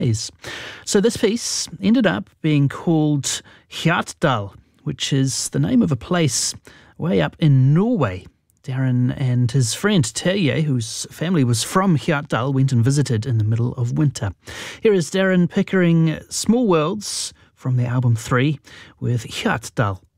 So this piece ended up being called Hjartdal, which is the name of a place way up in Norway. Darren and his friend Terje, whose family was from Hjartdal, went and visited in the middle of winter. Here is Darren Pickering, Small Worlds, from their album 3, with Hjartdal.